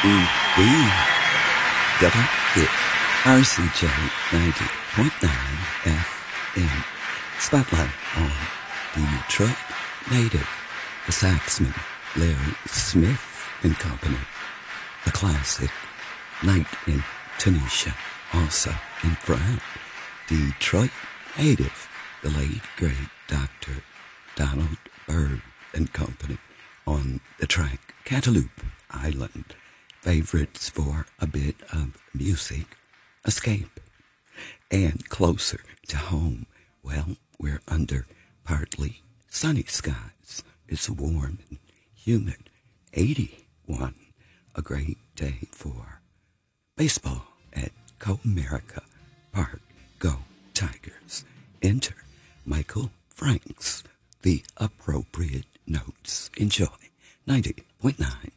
We double hit RCJ 90.9 FM. Spotlight on Detroit native, the saxman Larry Smith and Company. The classic Night in Tunisia, also in front. Detroit native, the late great Dr. Donald Byrd and Company on the track Cantaloupe Island. Favorites for a bit of music, escape, and closer to home. Well, we're under partly sunny skies. It's warm and humid, 81. A great day for baseball at Comerica Park. Go Tigers. Enter Michael Franks. The appropriate notes. Enjoy 90.9